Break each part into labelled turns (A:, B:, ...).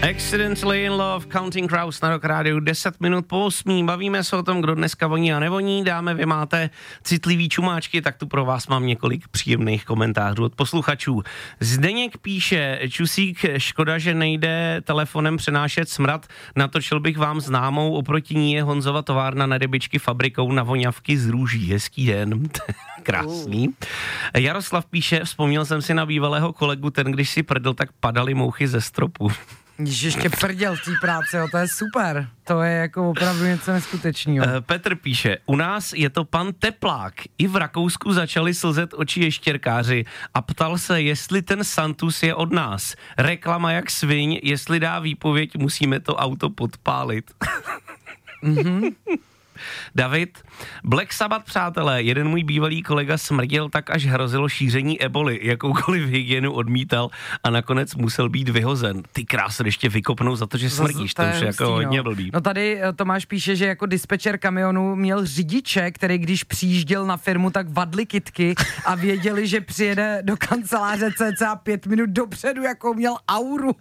A: Accidentally in Love, Counting Crows na Rock Rádiu, 10 minut po 8. Bavíme se o tom, kdo dneska voní a nevoní. Dáme, vy máte citlivý čumáčky, tak tu pro vás mám několik příjemných komentářů od posluchačů. Zdeněk píše, Čusík, škoda, že nejde telefonem přenášet smrad, natočil bych vám známou, oproti ní je Honzova továrna na rybičky fabrikou na voňavky z růží. Hezký den. Krásný. Jaroslav píše, vzpomněl jsem si na bývalého kolegu, ten když si prdl, tak padaly mouchy ze stropu.
B: Ještě prděl v té práci, jo, to je super. To je jako opravdu něco neskutečného.
A: Petr píše, u nás je to pan Teplák. I v Rakousku začali slzet oči ještěrkáři a ptal se, jestli ten Santus je od nás. Reklama jak sviň, jestli dá výpověď, musíme to auto podpálit. David, Black Sabbath, přátelé, jeden můj bývalý kolega smrděl tak, až hrozilo šíření eboli, jakoukoliv hygienu odmítal a nakonec musel být vyhozen. Ty krásy ještě vykopnou za to, že smrdíš, to už je jako hodně blbý.
B: No tady Tomáš píše, že jako dispečer kamionu měl řidiče, který když přijížděl na firmu, tak vadli kytky a věděli, že přijede do kanceláře cca 5 minut dopředu, jakou měl auru.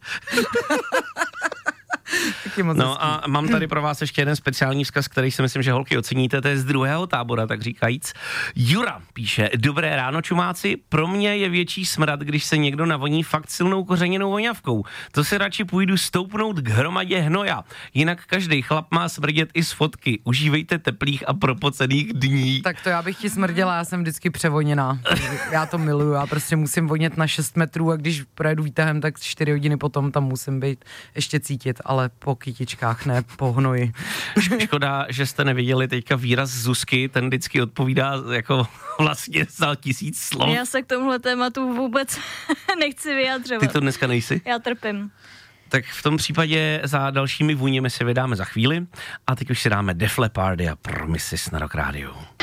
A: No a mám tady pro vás ještě jeden speciální vzkaz, který si myslím, že holky oceníte, to je z druhého tábora, tak říkajíc. Jura píše, dobré ráno čumáci, pro mě je větší smrad, když se někdo navoní fakt silnou kořeněnou voňavkou. To si radši půjdu stoupnout k hromadě hnoja, jinak každý chlap má smrdět i z fotky. Užívejte teplých a propocených dní.
B: Tak to já bych ti smrděla, já jsem vždycky převoněná. Já to miluju, já prostě musím vonět na 6 metrů a když projedu výtahem, tak 4 hodiny potom tam musím být ještě cítit, ale po kytičkách, ne po hnoji.
A: Škoda, že jste neviděli teďka výraz Zuzky, ten vždycky odpovídá jako vlastně za 1000 slov.
C: Já se k tomuhle tématu vůbec nechci vyjadřovat.
A: Ty to dneska nejsi?
C: Já trpím.
A: Tak v tom případě za dalšími vůněmi se vydáme za chvíli a teď už si dáme Def Leppard a Promises na Rock Rádiu.